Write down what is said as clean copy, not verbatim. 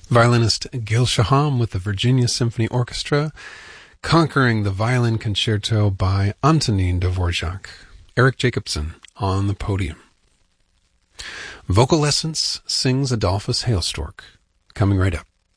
Violinist Gil Shaham with the Virginia Symphony Orchestra, conquering the Violin Concerto by Antonin Dvorak. Eric Jacobson on the podium. Vocal Lessons sings Adolphus Hailstork, coming right up.